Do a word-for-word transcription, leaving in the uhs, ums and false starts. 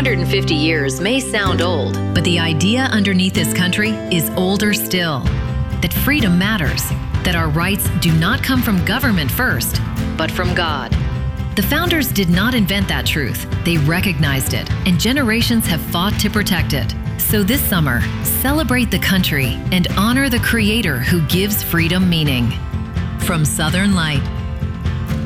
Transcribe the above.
hundred fifty years may sound old, but the idea underneath this country is older still. That freedom matters, that our rights do not come from government first, but from God. The founders did not invent that truth. They recognized it, and generations have fought to protect it. So this summer, celebrate the country and honor the Creator who gives freedom meaning. From Southern Light,